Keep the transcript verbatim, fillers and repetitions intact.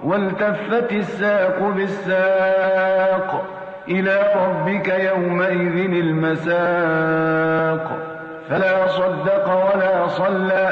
والتفت الساق بالساق إلى ربك يومئذ المساق فلا صدق ولا صلى